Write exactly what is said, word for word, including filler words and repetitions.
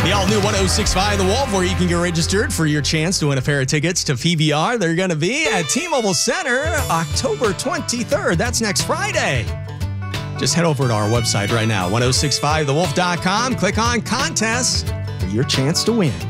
The all-new one oh six point five The Wolf, where you can get registered for your chance to win a pair of tickets to P V R. They're going to be at T-Mobile Center October twenty-third. That's next Friday. Just head over to our website right now, ten sixty-five the wolf dot com. Click on Contests for your chance to win.